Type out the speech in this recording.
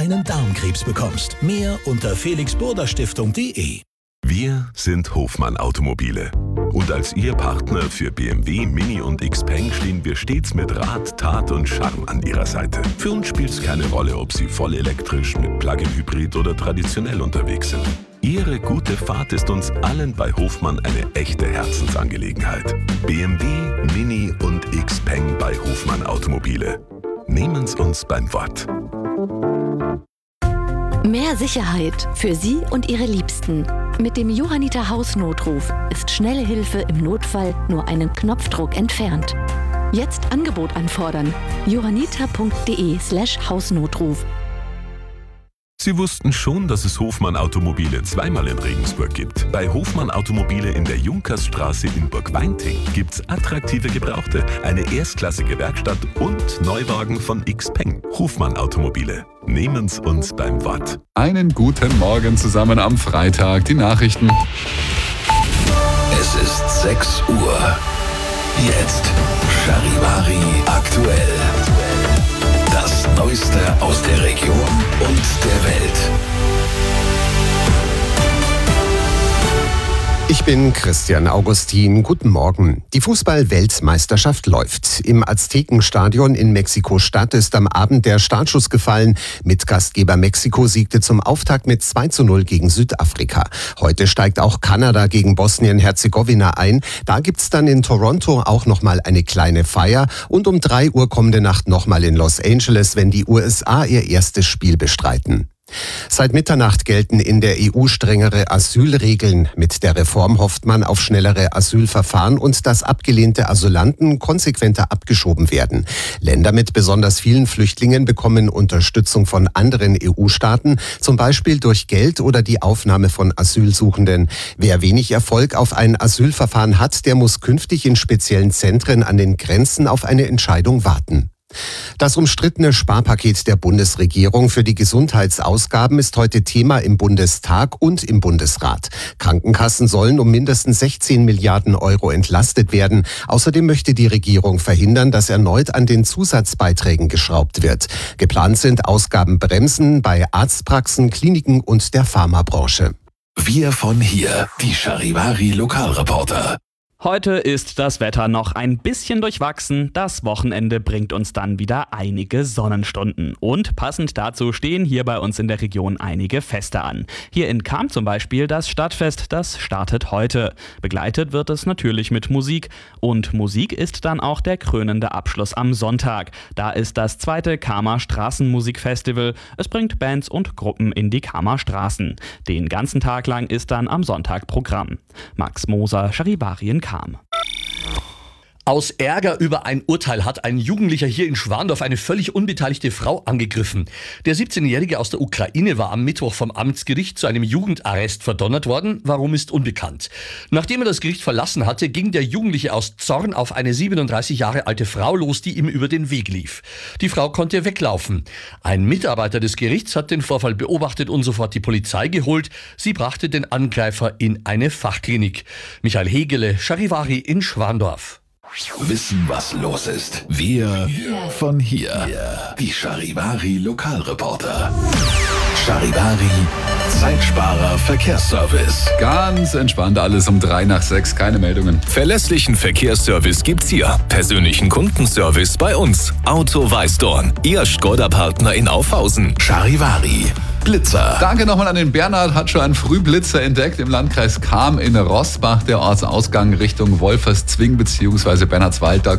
keinen Darmkrebs bekommst. Mehr unter felixburderstiftung.de. Wir sind Hofmann Automobile. Und als Ihr Partner für BMW, Mini und Xpeng stehen wir stets mit Rat, Tat und Charme an Ihrer Seite. Für uns spielt es keine Rolle, ob Sie voll elektrisch, mit Plug-in-Hybrid oder traditionell unterwegs sind. Ihre gute Fahrt ist uns allen bei Hofmann eine echte Herzensangelegenheit. BMW, Mini und Xpeng bei Hofmann Automobile. Nehmen's uns beim Wort. Mehr Sicherheit für Sie und Ihre Liebsten. Mit dem Johanniter Hausnotruf ist schnelle Hilfe im Notfall nur einen Knopfdruck entfernt. Jetzt Angebot anfordern. johanniter.de/Hausnotruf. Sie wussten schon, dass es Hofmann Automobile zweimal in Regensburg gibt. Bei Hofmann Automobile in der Junkersstraße in Burgweinting gibt's attraktive Gebrauchte, eine erstklassige Werkstatt und Neuwagen von Xpeng. Hofmann Automobile. Nehmen's uns beim Wort. Einen guten Morgen zusammen am Freitag. Die Nachrichten. Es ist 6 Uhr. Jetzt Charivari aktuell. Das Neueste aus der Region und der Welt. Ich bin Christian Augustin. Guten Morgen. Die Fußball-Weltmeisterschaft läuft. Im Aztekenstadion in Mexiko-Stadt ist am Abend der Startschuss gefallen. Mitgastgeber Mexiko siegte zum Auftakt mit 2:0 gegen Südafrika. Heute steigt auch Kanada gegen Bosnien-Herzegowina ein. Da gibt's dann in Toronto auch nochmal eine kleine Feier. Und um 3 Uhr kommende Nacht nochmal in Los Angeles, wenn die USA ihr erstes Spiel bestreiten. Seit Mitternacht gelten in der EU strengere Asylregeln. Mit der Reform hofft man auf schnellere Asylverfahren und dass abgelehnte Asylanten konsequenter abgeschoben werden. Länder mit besonders vielen Flüchtlingen bekommen Unterstützung von anderen EU-Staaten, zum Beispiel durch Geld oder die Aufnahme von Asylsuchenden. Wer wenig Erfolg auf ein Asylverfahren hat, der muss künftig in speziellen Zentren an den Grenzen auf eine Entscheidung warten. Das umstrittene Sparpaket der Bundesregierung für die Gesundheitsausgaben ist heute Thema im Bundestag und im Bundesrat. Krankenkassen sollen um mindestens 16 Milliarden Euro entlastet werden. Außerdem möchte die Regierung verhindern, dass erneut an den Zusatzbeiträgen geschraubt wird. Geplant sind Ausgabenbremsen bei Arztpraxen, Kliniken und der Pharmabranche. Wir von hier, die Charivari Lokalreporter. Heute ist das Wetter noch ein bisschen durchwachsen. Das Wochenende bringt uns dann wieder einige Sonnenstunden. Und passend dazu stehen hier bei uns in der Region einige Feste an. Hier in Cham zum Beispiel das Stadtfest, das startet heute. Begleitet wird es natürlich mit Musik. Und Musik ist dann auch der krönende Abschluss am Sonntag. Da ist das 2. Chamer Straßenmusikfestival. Es bringt Bands und Gruppen in die Chamer Straßen. Den ganzen Tag lang ist dann am Sonntag Programm. Max Moser, Charivari in Cham. Aus Ärger über ein Urteil hat ein Jugendlicher hier in Schwandorf eine völlig unbeteiligte Frau angegriffen. Der 17-Jährige aus der Ukraine war am Mittwoch vom Amtsgericht zu einem Jugendarrest verdonnert worden. Warum ist unbekannt. Nachdem er das Gericht verlassen hatte, ging der Jugendliche aus Zorn auf eine 37 Jahre alte Frau los, die ihm über den Weg lief. Die Frau konnte weglaufen. Ein Mitarbeiter des Gerichts hat den Vorfall beobachtet und sofort die Polizei geholt. Sie brachte den Angreifer in eine Fachklinik. Michael Hegele, Charivari in Schwandorf. Wissen, was los ist. Wir von hier. Die Charivari Lokalreporter. Charivari Zeitsparer Verkehrsservice. Ganz entspannt alles um 5:03, keine Meldungen. Verlässlichen Verkehrsservice gibt's hier. Persönlichen Kundenservice bei uns. Auto Weißdorn, Ihr Skoda-Partner in Aufhausen. Charivari Blitzer. Danke nochmal an den Bernhard, hat schon einen Frühblitzer entdeckt im Landkreis Cham in Rossbach, der Ortsausgang Richtung Wolferszwing bzw. Bernhardswald. Da